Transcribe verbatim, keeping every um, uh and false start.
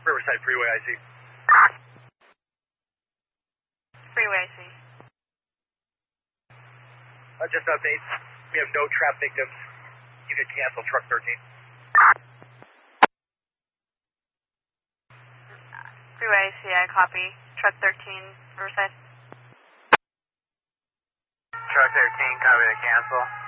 Riverside Freeway, I see. Freeway, I see. Uh, just update. We have no trap victims. Unit cancel, truck thirteen. Freeway, I see, I copy. Truck thirteen, Riverside. Truck thirteen, copy the cancel.